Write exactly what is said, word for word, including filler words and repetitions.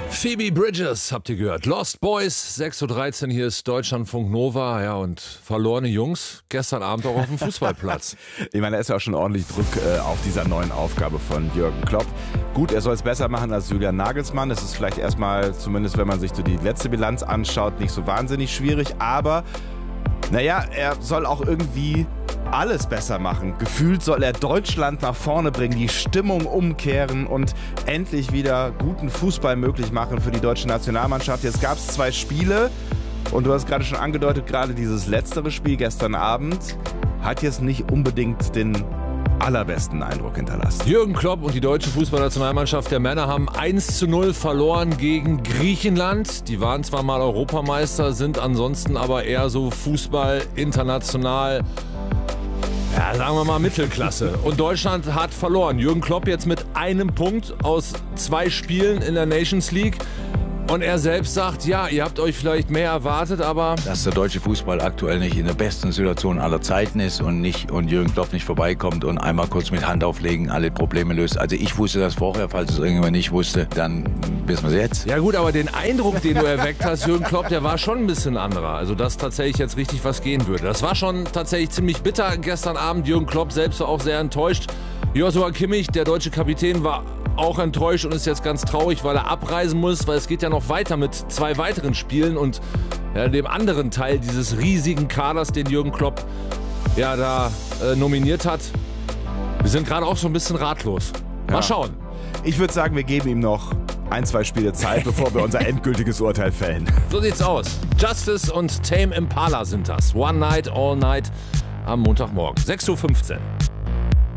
Phoebe Bridgers habt ihr gehört. Lost Boys, sechs Uhr dreizehn, hier ist Deutschlandfunk Nova. Ja, und verlorene Jungs gestern Abend auch auf dem Fußballplatz. Ich meine, da ist ja auch schon ordentlich Druck äh, auf dieser neuen Aufgabe von Jürgen Klopp. Gut, er soll es besser machen als Julian Nagelsmann. Das ist vielleicht erstmal, zumindest wenn man sich so die letzte Bilanz anschaut, nicht so wahnsinnig schwierig. Aber, naja, er soll auch irgendwie alles besser machen. Gefühlt soll er Deutschland nach vorne bringen, die Stimmung umkehren und endlich wieder guten Fußball möglich machen für die deutsche Nationalmannschaft. Jetzt gab es zwei Spiele und du hast gerade schon angedeutet, gerade dieses letztere Spiel gestern Abend hat jetzt nicht unbedingt den allerbesten Eindruck hinterlassen. Jürgen Klopp und die deutsche Fußballnationalmannschaft der Männer haben eins zu null verloren gegen Griechenland. Die waren zwar mal Europameister, sind ansonsten aber eher so Fußball international, ja, sagen wir mal Mittelklasse. Und Deutschland hat verloren. Jürgen Klopp jetzt mit einem Punkt aus zwei Spielen in der Nations League. Und er selbst sagt, ja, ihr habt euch vielleicht mehr erwartet, aber... Dass der deutsche Fußball aktuell nicht in der besten Situation aller Zeiten ist und, nicht, und Jürgen Klopp nicht vorbeikommt und einmal kurz mit Hand auflegen alle Probleme löst. Also ich wusste das vorher, falls es irgendjemand nicht wusste, dann wissen wir es jetzt. Ja gut, aber den Eindruck, den du erweckt hast, Jürgen Klopp, der war schon ein bisschen anderer. Also dass tatsächlich jetzt richtig was gehen würde. Das war schon tatsächlich ziemlich bitter gestern Abend. Jürgen Klopp selbst war auch sehr enttäuscht. Joshua Kimmich, der deutsche Kapitän, war auch enttäuscht und ist jetzt ganz traurig, weil er abreisen muss, weil es geht ja noch weiter mit zwei weiteren Spielen und ja, dem anderen Teil dieses riesigen Kaders, den Jürgen Klopp ja da äh, nominiert hat. Wir sind gerade auch so ein bisschen ratlos. Mal Ja. schauen. Ich würde sagen, wir geben ihm noch ein, zwei Spiele Zeit, bevor wir unser endgültiges Urteil fällen. So sieht's aus. Justice und Tame Impala sind das. One Night, All Night am Montagmorgen. sechs Uhr fünfzehn.